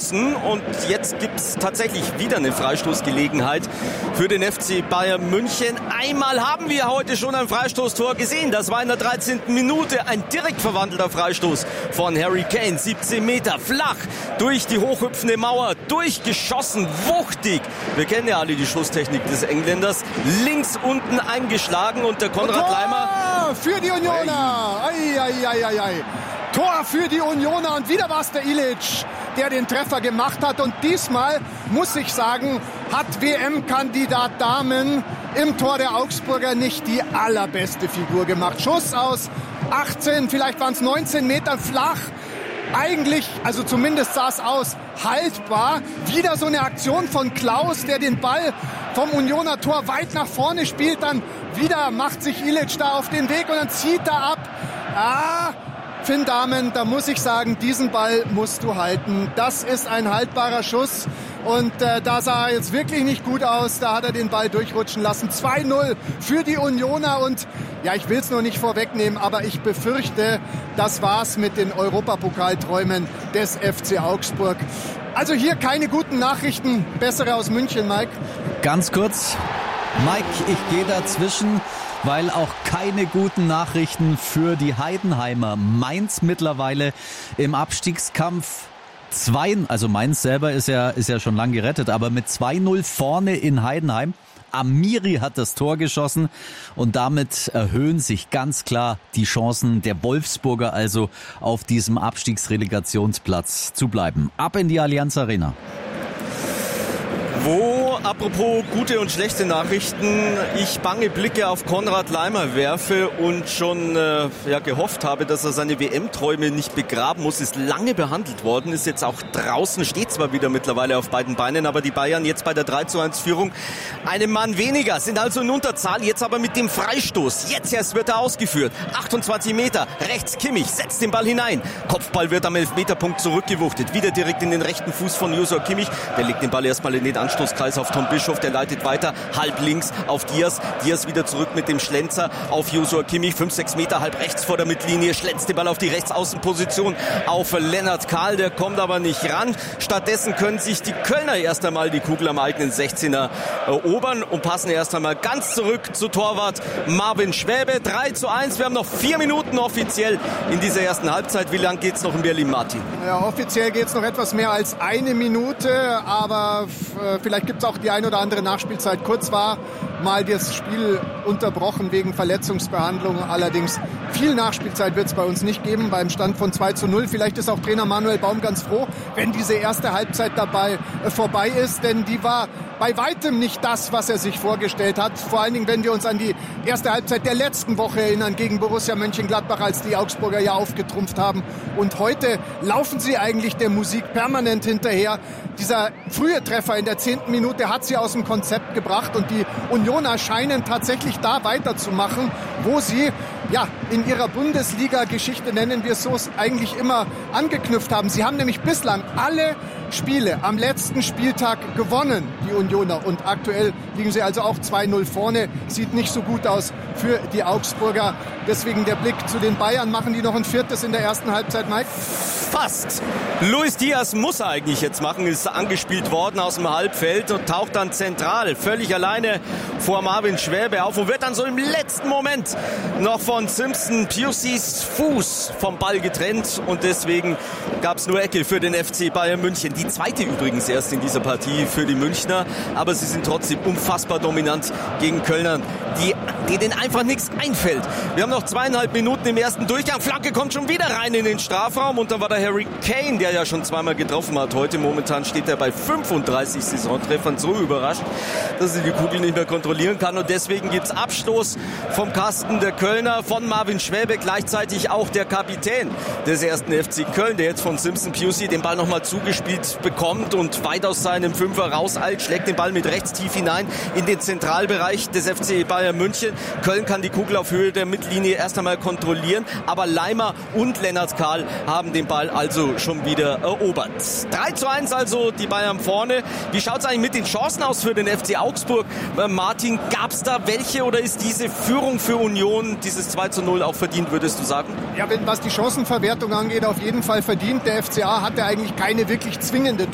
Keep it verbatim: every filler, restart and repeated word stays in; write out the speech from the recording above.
geschossen und jetzt gibt es tatsächlich wieder eine Freistoßgelegenheit für den F C Bayern München. Einmal haben wir heute schon ein Freistoßtor gesehen. Das war in der dreizehnten Minute ein direkt verwandelter Freistoß von Harry Kane. siebzehn Meter flach durch die hochhüpfende Mauer, durchgeschossen, wuchtig. Wir kennen ja alle die Schusstechnik des Engländers. Links unten eingeschlagen und der Konrad Tor Laimer. Für die Unioner. Ei, ei, ei, ei, ei. Tor für die Unioner und wieder war es der Ilic, der den Treffer gemacht hat. Und diesmal, muss ich sagen, hat W M-Kandidat Dahmen im Tor der Augsburger nicht die allerbeste Figur gemacht. Schuss aus achtzehn, vielleicht waren es neunzehn Metern flach. Eigentlich, also zumindest sah es aus, haltbar. Wieder so eine Aktion von Klaus, der den Ball vom Unioner Tor weit nach vorne spielt. Dann wieder macht sich Ilic da auf den Weg und dann zieht er ab. Ah, Finn Dahmen, da muss ich sagen, diesen Ball musst du halten. Das ist ein haltbarer Schuss. Und äh, da sah er jetzt wirklich nicht gut aus. Da hat er den Ball durchrutschen lassen. zwei null für die Unioner. Und ja, ich will es noch nicht vorwegnehmen, aber ich befürchte, das war's mit den Europapokalträumen des F C Augsburg. Also hier keine guten Nachrichten. Bessere aus München, Mike. Ganz kurz, Mike, ich gehe dazwischen, weil auch keine guten Nachrichten für die Heidenheimer. Mainz mittlerweile im Abstiegskampf. Zwei, also Mainz selber ist ja, ist ja schon lang gerettet, aber mit zwei null vorne in Heidenheim. Amiri hat das Tor geschossen und damit erhöhen sich ganz klar die Chancen der Wolfsburger also auf diesem Abstiegsrelegationsplatz zu bleiben. Ab in die Allianz Arena. Wo, apropos gute und schlechte Nachrichten, ich bange Blicke auf Konrad Laimer werfe und schon äh, ja, gehofft habe, dass er seine W M-Träume nicht begraben muss, ist lange behandelt worden, ist jetzt auch draußen, steht zwar wieder mittlerweile auf beiden Beinen, aber die Bayern jetzt bei der drei zu eins Führung einen Mann weniger, sind also in Unterzahl, jetzt aber mit dem Freistoß, jetzt erst wird er ausgeführt, achtundzwanzig Meter, rechts Kimmich, setzt den Ball hinein, Kopfball wird am Elfmeterpunkt zurückgewuchtet, wieder direkt in den rechten Fuß von Joshua Kimmich, der legt den Ball erstmal in den Anstoßkreis auf Tom Bischof, der leitet weiter, halb links auf Diaz, Diaz wieder zurück mit dem Schlenzer auf Joshua Kimmich, fünf sechs Meter halb rechts vor der Mittellinie, schlänzt den Ball auf die Rechtsaußenposition auf Lennart Kahl, der kommt aber nicht ran, stattdessen können sich die Kölner erst einmal die Kugel am eigenen sechzehner erobern und passen erst einmal ganz zurück zu Torwart Marvin Schwäbe, drei zu eins, wir haben noch vier Minuten offiziell in dieser ersten Halbzeit, wie lang geht's noch in Berlin, Martin? Ja, offiziell geht's noch etwas mehr als eine Minute, aber äh, vielleicht gibt es auch die ein oder andere Nachspielzeit. Kurz war mal das Spiel unterbrochen wegen Verletzungsbehandlung. Allerdings viel Nachspielzeit wird es bei uns nicht geben beim Stand von zwei zu null. Vielleicht ist auch Trainer Manuel Baum ganz froh, wenn diese erste Halbzeit dabei äh, vorbei ist, denn die war bei weitem nicht das, was er sich vorgestellt hat. Vor allen Dingen, wenn wir uns an die erste Halbzeit der letzten Woche erinnern gegen Borussia Mönchengladbach, als die Augsburger ja aufgetrumpft haben. Und heute laufen sie eigentlich der Musik permanent hinterher. Dieser frühe Treffer in der zehnten Minute hat sie aus dem Konzept gebracht und die Unioner scheinen tatsächlich da weiterzumachen, wo sie ja in ihrer Bundesliga-Geschichte, nennen wir es so, eigentlich immer angeknüpft haben. Sie haben nämlich bislang alle Spiele am letzten Spieltag gewonnen, die Unioner. Und aktuell liegen sie also auch zwei null vorne. Sieht nicht so gut aus für die Augsburger. Deswegen der Blick zu den Bayern. Machen die noch ein viertes in der ersten Halbzeit, Mike? Fast. Luis Diaz muss er eigentlich jetzt machen, ist angespielt worden aus dem Halbfeld und taucht dann zentral, völlig alleine vor Marvin Schwäbe auf und wird dann so im letzten Moment noch von Simpson Piusis Fuß vom Ball getrennt und deswegen gab es nur Ecke für den F C Bayern München. Die zweite übrigens erst in dieser Partie für die Münchner, aber sie sind trotzdem unfassbar dominant gegen Kölner, die, denen einfach nichts einfällt. Wir haben noch zweieinhalb Minuten im ersten Durchgang, Flanke kommt schon wieder rein in den Strafraum und dann war der Harry Kane, der ja schon zweimal getroffen hat heute. Momentan steht er bei fünfunddreißig Saisontreffern, so überrascht, dass er die Kugel nicht mehr kontrollieren kann und deswegen gibt es Abstoß vom Kasten der Kölner von Marvin Schwäbe, gleichzeitig auch der Kapitän des ersten F C Köln, der jetzt von Simpson Piusi den Ball nochmal zugespielt bekommt und weit aus seinem Fünfer rauseilt, schlägt den Ball mit rechts tief hinein in den Zentralbereich des F C Bayern München. Köln kann die Kugel auf Höhe der Mittellinie erst einmal kontrollieren, aber Laimer und Lennart Kahl haben den Ball also schon wieder erobert. drei zu eins also die Bayern vorne. Wie schaut es eigentlich mit den Chancen aus für den F C Augsburg? Äh, Martin, gab es da welche oder ist diese Führung für Union, dieses zwei zu null auch verdient, würdest du sagen? Ja, was die Chancenverwertung angeht, auf jeden Fall verdient. Der F C A hatte eigentlich keine wirklich zwingende